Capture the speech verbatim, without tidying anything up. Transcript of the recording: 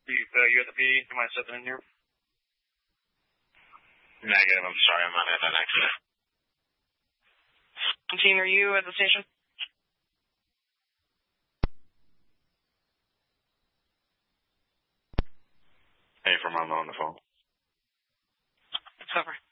You, uh, you at the P D? You mind stepping in here? Negative, I'm sorry, I'm not at an accident. Team, are you at the station? Hey, from Arlo on the phone. It's over.